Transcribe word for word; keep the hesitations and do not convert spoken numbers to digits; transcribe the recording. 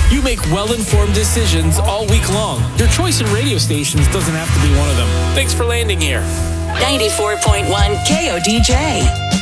You make well-informed decisions all week long. Your choice in radio stations doesn't have to be one of them. Thanks for landing here. ninety-four point one K O D J.